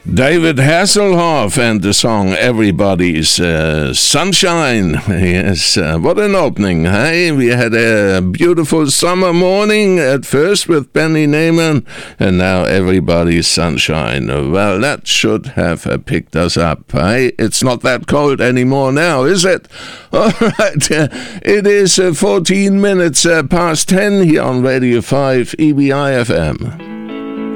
David Hasselhoff and the song Everybody's Sunshine. Yes, what an opening, hey? We had a beautiful summer morning at first with Benny Neyman, and now Everybody's Sunshine. Well, that should have picked us up, hey? It's not that cold anymore now, is it? All right, it is 14 minutes past 10 here on Radio 5 EBI FM.